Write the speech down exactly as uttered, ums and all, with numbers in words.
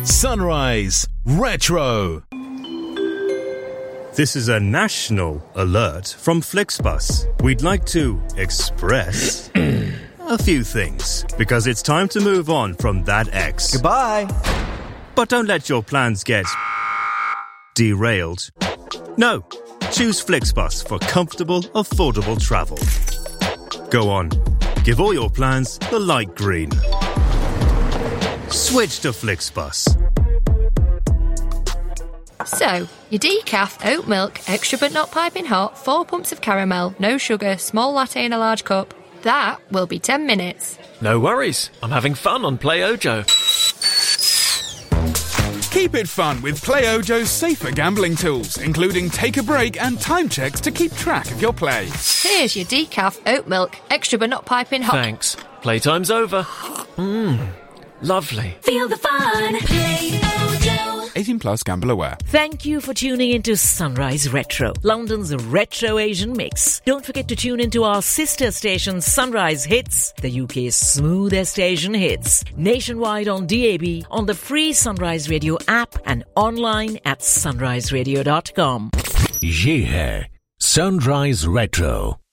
Sunrise Retro. This is a national alert from Flixbus. We'd like to express a few things because it's time to move on from that ex. Goodbye. But don't let your plans get derailed. No, choose Flixbus for comfortable, affordable travel. Go on, give all your plans the light green. Switch to Flixbus. So, your decaf, oat milk, extra but not piping hot, four pumps of caramel, no sugar, small latte in a large cup. That will be ten minutes. No worries. I'm having fun on Play Ojo. Keep it fun with Play Ojo's safer gambling tools, including take a break and time checks to keep track of your play. Here's your decaf, oat milk, extra but not piping hot. Thanks. Playtime's over. Mmm. Lovely. Feel the fun. Play Ojo. eighteen plus, gamble aware. Thank you for tuning into Sunrise Retro, London's retro Asian mix. Don't forget to tune into our sister station Sunrise Hits, the U K's smoothest Asian hits. Nationwide on D A B, on the free Sunrise Radio app and online at sunrise radio dot com. Ye hai Sunrise Retro.